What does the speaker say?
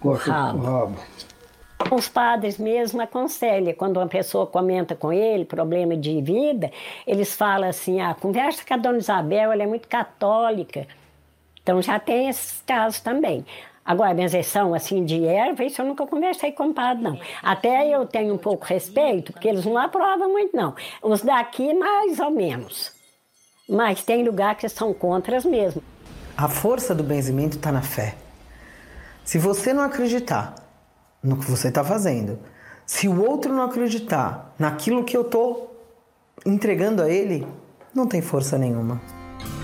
Corta o rabo. Os padres mesmo aconselham, quando uma pessoa comenta com ele, problema de vida, eles falam assim, conversa com a dona Isabel, ela é muito católica. Então já tem esses casos também. Agora, benzeção assim de erva, isso eu nunca conversei com o padre, não. Até eu tenho um pouco respeito, porque eles não aprovam muito, não. Os daqui, mais ou menos. Mas tem lugar que são contras mesmo. A força do benzimento está na fé. Se você não acreditar no que você está fazendo, se o outro não acreditar naquilo que eu estou entregando a ele, não tem força nenhuma.